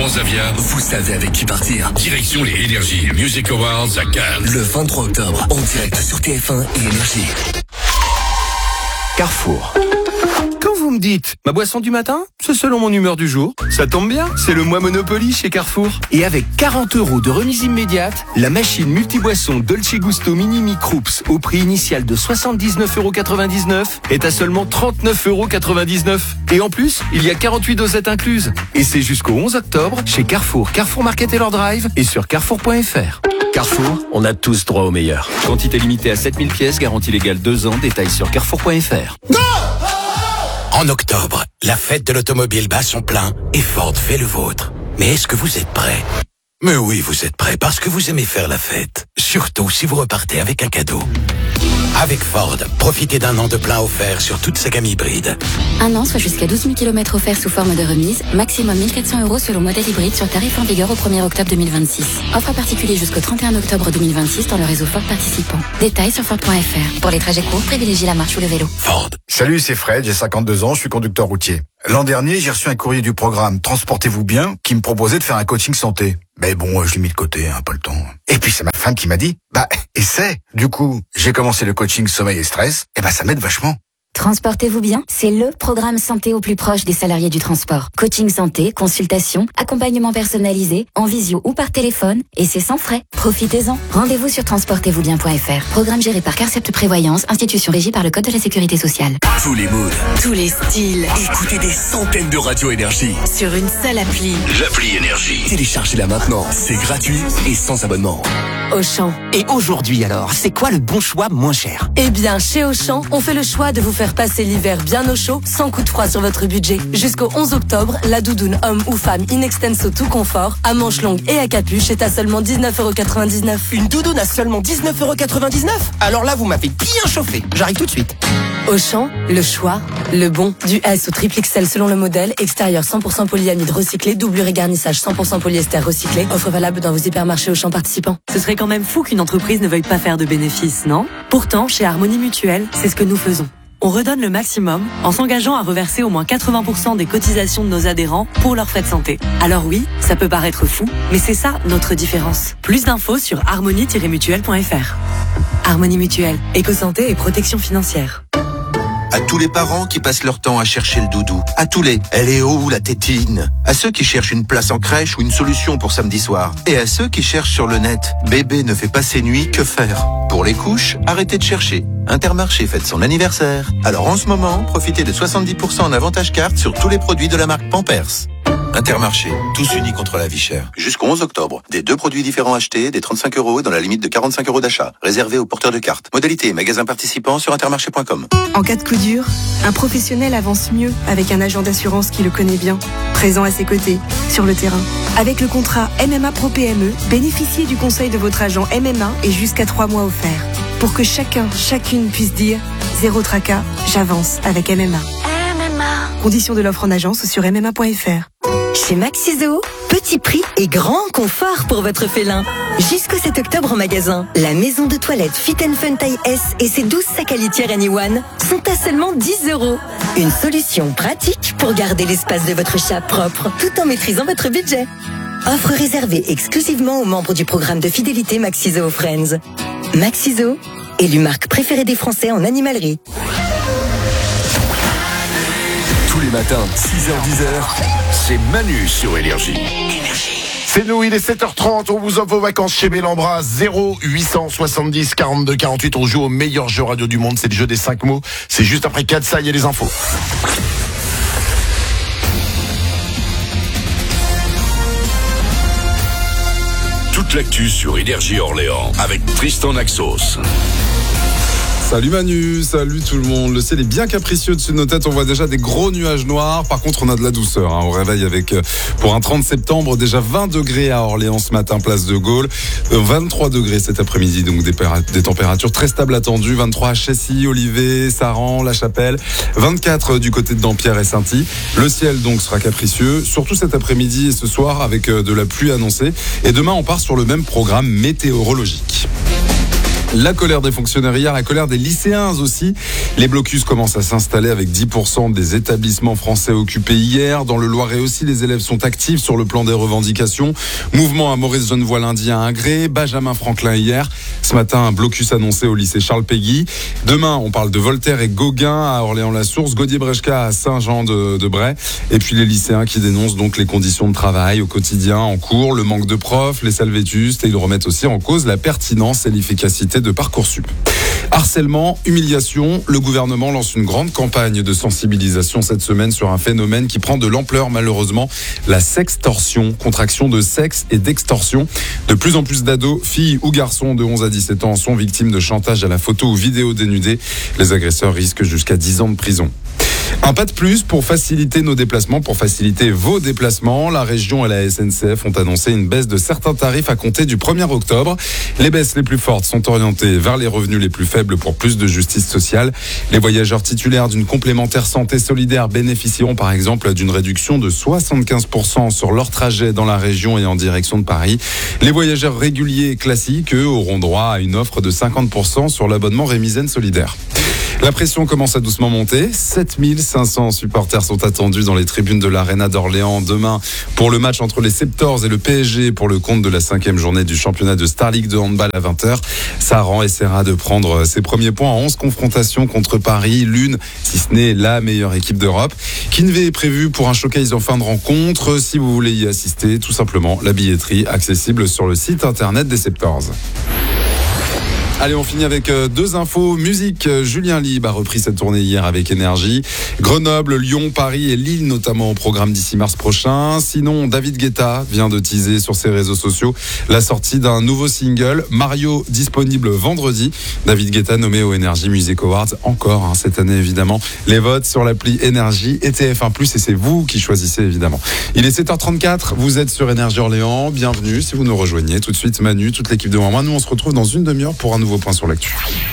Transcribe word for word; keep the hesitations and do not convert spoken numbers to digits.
Transavia, vous savez avec qui partir. direction les Energy Music Awards à Cannes. Le vingt-trois octobre, en direct sur T F un et Énergie. Carrefour. Quand vous me dites ma boisson du matin, c'est selon mon humeur du jour. Ça tombe bien, c'est le mois Monopoly chez Carrefour. Et avec quarante euros de remise immédiate, la machine multiboisson Dolce Gusto Mini Microops au prix initial de soixante-dix-neuf euros quatre-vingt-dix-neuf est à seulement trente-neuf euros quatre-vingt-dix-neuf. Et en plus, il y a quarante-huit dosettes incluses. Et c'est jusqu'au onze octobre chez Carrefour, Carrefour Market et leur Drive et sur carrefour point f r. Carrefour, on a tous droit au meilleur. Quantité limitée à sept mille pièces, garantie légale deux ans, détails sur carrefour point f r. En octobre, la fête de l'automobile bat son plein et Ford fait le vôtre. Mais est-ce que vous êtes prêts ? Mais oui, vous êtes prêts parce que vous aimez faire la fête. Surtout si vous repartez avec un cadeau. Avec Ford, profitez d'un an de plein offert sur toute sa gamme hybride. Un an, soit jusqu'à douze mille kilomètres offerts sous forme de remise, maximum mille quatre cents euros selon modèle hybride sur tarif en vigueur au premier octobre deux mille vingt-six. Offre à particulier jusqu'au trente et un octobre deux mille vingt-six dans le réseau Ford participant. Détails sur Ford point f r. Pour les trajets courts, privilégiez la marche ou le vélo. Ford. Salut, c'est Fred, j'ai cinquante-deux ans, je suis conducteur routier. L'an dernier, j'ai reçu un courrier du programme Transportez-vous bien qui me proposait de faire un coaching santé. Mais bon, je l'ai mis de côté, hein, pas le temps. Et puis c'est ma femme qui m'a dit, bah, essaie. Du coup, j'ai commencé le coaching sommeil et stress, et bah ça m'aide vachement. Transportez-vous bien, c'est le programme santé au plus proche des salariés du transport. Coaching santé, consultation, accompagnement personnalisé, en visio ou par téléphone, et c'est sans frais. Profitez-en. Rendez-vous sur transportez vous bien point f r. Programme géré par Carcept Prévoyance, institution régie par le Code de la Sécurité sociale. Tous les moods, tous les styles. Écoutez des centaines de radios Énergie sur une seule appli. L'appli Énergie. Téléchargez-la maintenant, c'est gratuit et sans abonnement. Auchan. Et aujourd'hui alors, c'est quoi le bon choix moins cher ? Eh bien, chez Auchan, on fait le choix de vous faire passer l'hiver bien au chaud, sans coup de froid sur votre budget. Jusqu'au onze octobre, la doudoune homme ou femme in extenso tout confort, à manches longues et à capuche est à seulement dix-neuf euros quatre-vingt-dix-neuf. Une doudoune à seulement dix-neuf euros quatre-vingt-dix-neuf ? Alors là, vous m'avez bien chauffé. J'arrive tout de suite. Auchan, le choix, le bon. Du S au triple X L selon le modèle. Extérieur cent pour cent polyamide recyclé, doublure et garnissage cent pour cent polyester recyclé. Offre valable dans vos hypermarchés Auchan participants. Ce serait quand même fou qu'une entreprise ne veuille pas faire de bénéfices, non ? Pourtant, chez Harmonie Mutuelle, c'est ce que nous faisons. On redonne le maximum en s'engageant à reverser au moins quatre-vingts pour cent des cotisations de nos adhérents pour leurs frais de santé. Alors oui, ça peut paraître fou, mais c'est ça notre différence. Plus d'infos sur harmonie tiret mutuelle point f r. Harmonie Mutuelle, éco-santé et protection financière. À tous les parents qui passent leur temps à chercher le doudou. À tous les « elle est où la tétine ?» À ceux qui cherchent une place en crèche ou une solution pour samedi soir. Et à ceux qui cherchent sur le net « bébé ne fait pas ses nuits, que faire ?» Pour les couches, arrêtez de chercher. Intermarché fête son anniversaire. Alors en ce moment, profitez de soixante-dix pour cent en avantage carte sur tous les produits de la marque Pampers. Intermarché, tous unis contre la vie chère. Jusqu'au onze octobre, des deux produits différents achetés, des trente-cinq euros dans la limite de quarante-cinq euros d'achat. Réservé aux porteurs de cartes. Modalité, magasin participant sur intermarché point com. En cas de coup dur, un professionnel avance mieux avec un agent d'assurance qui le connaît bien, présent à ses côtés, sur le terrain. Avec le contrat M M A Pro P M E, bénéficiez du conseil de votre agent M M A et jusqu'à trois mois offerts. Pour que chacun, chacune puisse dire « Zéro tracas, j'avance avec M M A ». M M A. Conditions de l'offre en agence sur m m a point f r. Chez Maxiso, petit prix et grand confort pour votre félin. Jusqu'au sept octobre en magasin, la maison de toilette Fit and Fun taille S et ses douze sacs à litière Anyone sont à seulement dix euros. Une solution pratique pour garder l'espace de votre chat propre tout en maîtrisant votre budget. Offre réservée exclusivement aux membres du programme de fidélité Maxiso Friends. Maxiso, élue marque préférée des Français en animalerie. Tous les matins, six heures dix heures, c'est Manu sur Énergie. C'est nous, il est sept heures trente, on vous offre vos vacances chez Bellambra, zéro huit cent soixante-dix quarante-deux quarante-huit, on joue au meilleur jeu radio du monde, c'est le jeu des cinq mots, c'est juste après quatre, ça, il y a les infos. Toute l'actu sur Énergie Orléans avec Tristan Naxos. Salut Manu, salut tout le monde. Le ciel est bien capricieux dessus de nos têtes. On voit déjà des gros nuages noirs. Par contre, on a de la douceur. Hein. On réveille avec, pour un trente septembre, déjà vingt degrés à Orléans ce matin, place de Gaulle. vingt-trois degrés cet après-midi, donc des, des températures très stables attendues. vingt-trois à Chessy, Olivet, Saran, La Chapelle. vingt-quatre du côté de Dampierre et Sainty. Le ciel donc sera capricieux, surtout cet après-midi et ce soir avec de la pluie annoncée. Et demain, on part sur le même programme météorologique. La colère des fonctionnaires hier, la colère des lycéens aussi. Les blocus commencent à s'installer avec dix pour cent des établissements français occupés hier. Dans le Loiret aussi, les élèves sont actifs sur le plan des revendications. Mouvement à Maurice-Genevoix lundi à Ingré, Benjamin Franklin hier. Ce matin, un blocus annoncé au lycée Charles Péguy. Demain, on parle de Voltaire et Gauguin à Orléans-la-Source, Gaudier-Bresca à Saint-Jean-de-Bray. Et puis les lycéens qui dénoncent donc les conditions de travail au quotidien, en cours, le manque de profs, les salles vétustes, et ils remettent aussi en cause la pertinence et l'efficacité de Parcoursup. Harcèlement, humiliation, le gouvernement lance une grande campagne de sensibilisation cette semaine sur un phénomène qui prend de l'ampleur malheureusement, la sextorsion, contraction de sexe et d'extorsion. De plus en plus d'ados, filles ou garçons de onze à dix-sept ans sont victimes de chantage à la photo ou vidéo dénudée. Les agresseurs risquent jusqu'à dix ans de prison. Un pas de plus pour faciliter nos déplacements, pour faciliter vos déplacements. La région et la S N C F ont annoncé une baisse de certains tarifs à compter du premier octobre. Les baisses les plus fortes sont orientées vers les revenus les plus faibles pour plus de justice sociale. Les voyageurs titulaires d'une complémentaire santé solidaire bénéficieront par exemple d'une réduction de soixante-quinze pour cent sur leur trajet dans la région et en direction de Paris. Les voyageurs réguliers classiques, eux, auront droit à une offre de cinquante pour cent sur l'abonnement Rémisen solidaire. La pression commence à doucement monter. sept mille cinq cents supporters sont attendus dans les tribunes de l'Arena d'Orléans demain pour le match entre les Septors et le P S G pour le compte de la cinquième journée du championnat de Star League de handball à vingt heures. Saran essaiera de prendre ses premiers points en onze confrontations contre Paris, l'une, si ce n'est la meilleure équipe d'Europe. Kinvé est prévu pour un showcase en fin de rencontre. Si vous voulez y assister, tout simplement, la billetterie accessible sur le site internet des Septors. Allez, on finit avec deux infos. Musique, Julien Libre a repris cette tournée hier avec énergie. Grenoble, Lyon, Paris et Lille notamment au programme d'ici mars prochain. Sinon, David Guetta vient de teaser sur ses réseaux sociaux la sortie d'un nouveau single, Mario, disponible vendredi. David Guetta nommé au Energy Music Awards encore hein, cette année évidemment. Les votes sur l'appli Énergie et T F un plus, et c'est vous qui choisissez évidemment. Il est sept heures trente-quatre, vous êtes sur Énergie Orléans. Bienvenue si vous nous rejoignez. Tout de suite Manu, toute l'équipe de Moi. Nous on se retrouve dans une demi-heure pour un nouveau point sur l'actu.